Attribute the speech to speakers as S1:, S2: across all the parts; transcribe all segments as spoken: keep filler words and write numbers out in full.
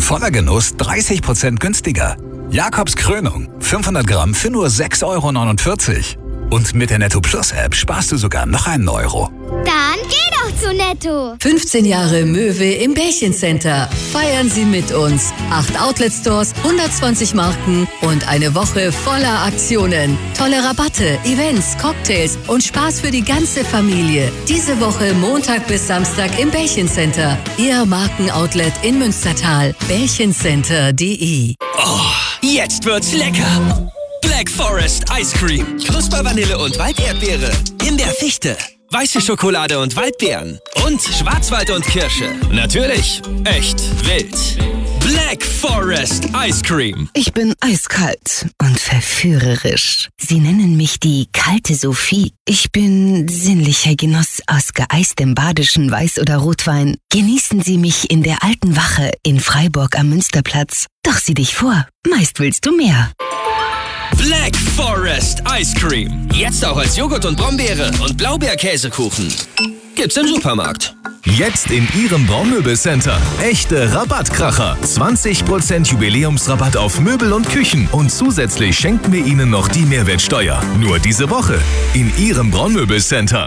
S1: Voller Genuss dreißig Prozent günstiger. Jakobs Krönung, fünfhundert Gramm für nur sechs Euro neunundvierzig. Und mit der Netto Plus App sparst du sogar noch einen Euro.
S2: Dann geh doch zu Netto.
S3: fünfzehn Jahre Möwe im Bärchencenter. Feiern Sie mit uns. Acht Outlet-Stores, hundertzwanzig Marken und eine Woche voller Aktionen. Tolle Rabatte, Events, Cocktails und Spaß für die ganze Familie. Diese Woche Montag bis Samstag im Bärchencenter. Ihr Markenoutlet in Münstertal. bärchencenter punkt de.
S4: Oh, jetzt wird's lecker. Black Forest Ice Cream. Knusper Vanille und Walderdbeere. In der Fichte. Weiße Schokolade und Waldbeeren. Und Schwarzwald und Kirsche. Natürlich. Echt wild. Black Forest Ice Cream.
S5: Ich bin eiskalt und verführerisch. Sie nennen mich die kalte Sophie. Ich bin sinnlicher Genuss aus geeistem badischen Weiß- oder Rotwein. Genießen Sie mich in der alten Wache in Freiburg am Münsterplatz. Doch sieh dich vor, meist willst du mehr.
S4: Black Forest Ice Cream. Jetzt auch als Joghurt und Brombeere und Blaubeerkäsekuchen. Gibt's im Supermarkt.
S6: Jetzt in Ihrem Baumöbelcenter. Echte Rabattkracher. zwanzig Prozent Jubiläumsrabatt auf Möbel und Küchen. Und zusätzlich schenken wir Ihnen noch die Mehrwertsteuer. Nur diese Woche in Ihrem Baumöbelcenter.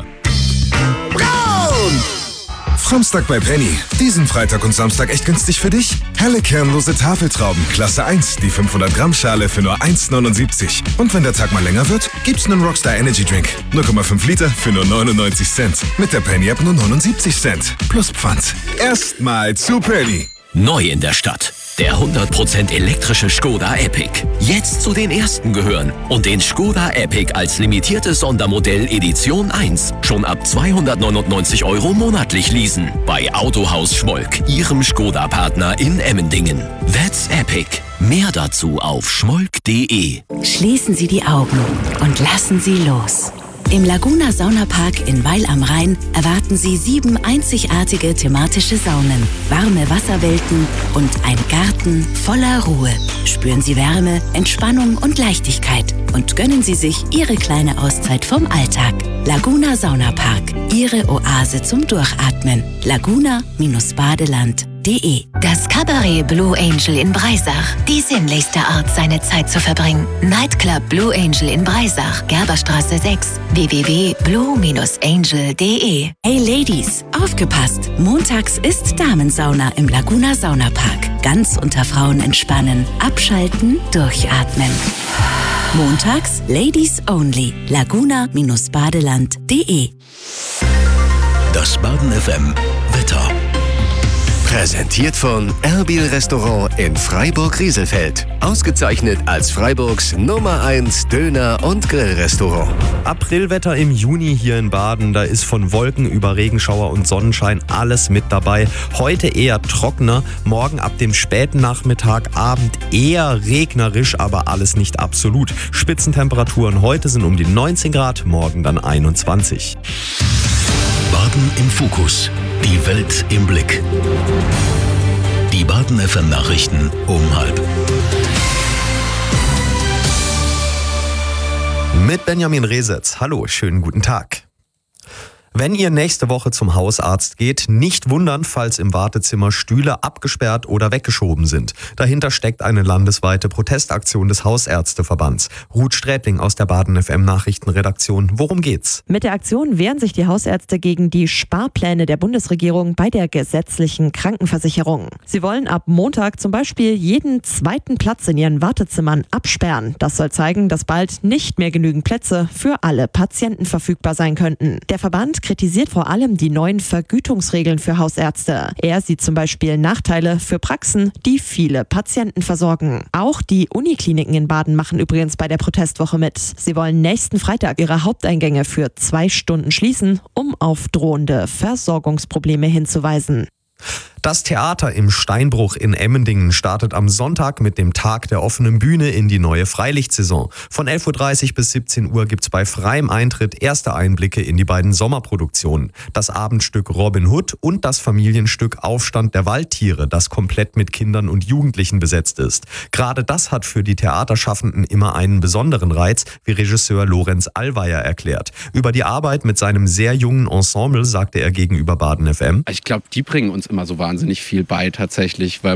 S7: Braun! Framstag bei Penny. Diesen Freitag und Samstag echt günstig für dich? Helle kernlose Tafeltrauben, Klasse eins, die fünfhundert Gramm Schale für nur eins neunundsiebzig. Und wenn der Tag mal länger wird, gibt's einen Rockstar Energy Drink. null Komma fünf Liter für nur neunundneunzig Cent. Mit der Penny App nur neunundsiebzig Cent. Plus Pfand. Erstmal zu Penny.
S4: Neu in der Stadt. Der hundert Prozent elektrische Skoda Epic. Jetzt zu den ersten gehören und den Skoda Epic als limitiertes Sondermodell Edition eins schon ab zweihundertneunundneunzig Euro monatlich leasen. Bei Autohaus Schmolk, Ihrem Skoda-Partner in Emmendingen. That's Epic. Mehr dazu auf schmolk punkt de.
S8: Schließen Sie die Augen und lassen Sie los. Im Laguna Saunapark in Weil am Rhein erwarten Sie sieben einzigartige thematische Saunen, warme Wasserwelten und ein Garten voller Ruhe. Spüren Sie Wärme, Entspannung und Leichtigkeit und gönnen Sie sich Ihre kleine Auszeit vom Alltag. Laguna Saunapark, Ihre Oase zum Durchatmen. laguna Badeland punkt de.
S9: Das Cabaret Blue Angel in Breisach. Die sinnlichste Art, seine Zeit zu verbringen. Nightclub Blue Angel in Breisach, Gerberstraße sechs. w w w punkt blue angel punkt de.
S8: Hey Ladies, aufgepasst! Montags ist Damensauna im Laguna Saunapark. Ganz unter Frauen entspannen, abschalten, durchatmen. Montags Ladies Only. laguna Badeland punkt de.
S10: Das Baden F M Wetter. Präsentiert von Erbil Restaurant in Freiburg-Rieselfeld. Ausgezeichnet als Freiburgs Nummer eins Döner- und Grillrestaurant.
S11: Aprilwetter im Juni hier in Baden. Da ist von Wolken über Regenschauer und Sonnenschein alles mit dabei. Heute eher trockener, morgen ab dem späten Nachmittag, Abend eher regnerisch, aber alles nicht absolut. Spitzentemperaturen heute sind um die neunzehn Grad, morgen dann einundzwanzig.
S10: Baden im Fokus. Die Welt im Blick. Die Baden F M Nachrichten um halb.
S11: Mit Benjamin Resetz. Hallo, schönen guten Tag. Wenn ihr nächste Woche zum Hausarzt geht, nicht wundern, falls im Wartezimmer Stühle abgesperrt oder weggeschoben sind. Dahinter steckt eine landesweite Protestaktion des Hausärzteverbands. Ruth Strätling aus der Baden F M Nachrichtenredaktion. Worum geht's?
S12: Mit der Aktion wehren sich die Hausärzte gegen die Sparpläne der Bundesregierung bei der gesetzlichen Krankenversicherung. Sie wollen ab Montag zum Beispiel jeden zweiten Platz in ihren Wartezimmern absperren. Das soll zeigen, dass bald nicht mehr genügend Plätze für alle Patienten verfügbar sein könnten. Der Verband kritisiert vor allem die neuen Vergütungsregeln für Hausärzte. Er sieht zum Beispiel Nachteile für Praxen, die viele Patienten versorgen. Auch die Unikliniken in Baden machen übrigens bei der Protestwoche mit. Sie wollen nächsten Freitag ihre Haupteingänge für zwei Stunden schließen, um auf drohende Versorgungsprobleme hinzuweisen.
S11: Das Theater im Steinbruch in Emmendingen startet am Sonntag mit dem Tag der offenen Bühne in die neue Freilichtsaison. Von elf Uhr dreißig bis siebzehn Uhr gibt's bei freiem Eintritt erste Einblicke in die beiden Sommerproduktionen. Das Abendstück Robin Hood und das Familienstück Aufstand der Waldtiere, das komplett mit Kindern und Jugendlichen besetzt ist. Gerade das hat für die Theaterschaffenden immer einen besonderen Reiz, wie Regisseur Lorenz Allweier erklärt. Über die Arbeit mit seinem sehr jungen Ensemble sagte er gegenüber Baden F M:
S13: Ich glaube, die bringen uns immer so wahnsinnig viel bei tatsächlich, weil